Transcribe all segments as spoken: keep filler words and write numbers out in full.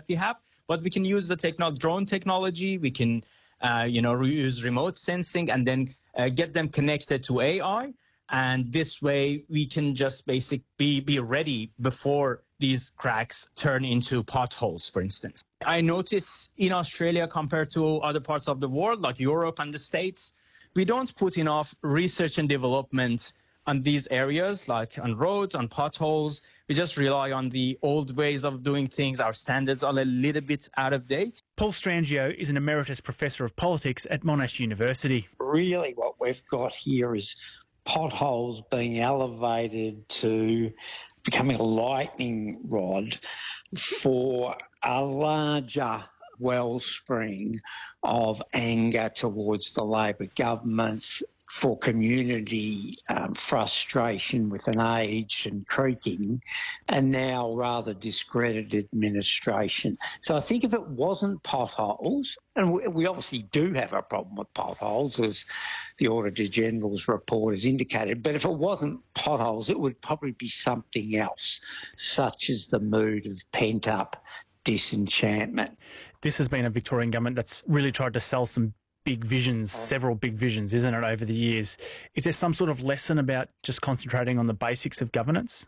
we have, but we can use the techno- drone technology. We can, uh, you know, use remote sensing and then uh, get them connected to A I. And this way we can just basically be, be ready before these cracks turn into potholes, for instance. I notice in Australia, compared to other parts of the world, like Europe and the States, we don't put enough research and development on these areas, like on roads, on potholes. We just rely on the old ways of doing things. Our standards are a little bit out of date. Paul Strangio is an emeritus professor of politics at Monash University. Really what we've got here is potholes being elevated to becoming a lightning rod for a larger wellspring of anger towards the Labor governments, for community um, frustration with an aged and creaking and now rather discredited administration. So I think if it wasn't potholes, and we, we obviously do have a problem with potholes, as the Auditor General's report has indicated, but if it wasn't potholes, it would probably be something else, such as the mood of pent-up disenchantment. This has been a Victorian government that's really tried to sell some big visions, several big visions, isn't it, over the years? Is there some sort of lesson about just concentrating on the basics of governance?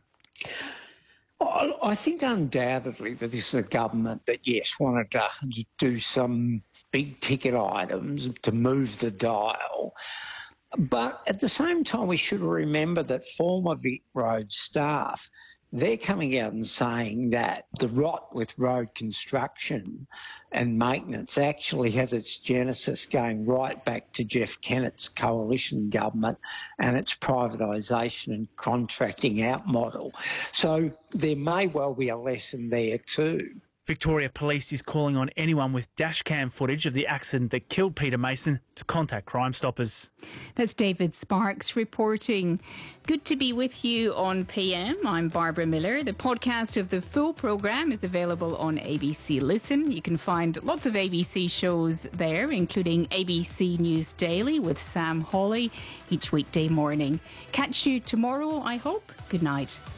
I think undoubtedly that this is a government that, yes, wanted to do some big-ticket items to move the dial. But at the same time, we should remember that former Vic Road staff, they're coming out and saying that the rot with road construction and maintenance actually has its genesis going right back to Jeff Kennett's coalition government and its privatisation and contracting out model. So there may well be a lesson there too. Victoria Police is calling on anyone with dashcam footage of the accident that killed Peter Mason to contact Crime Stoppers. That's David Sparks reporting. Good to be with you on P M. I'm Barbara Miller. The podcast of the full programme is available on A B C Listen. You can find lots of A B C shows there, including A B C News Daily with Sam Hawley each weekday morning. Catch you tomorrow, I hope. Good night.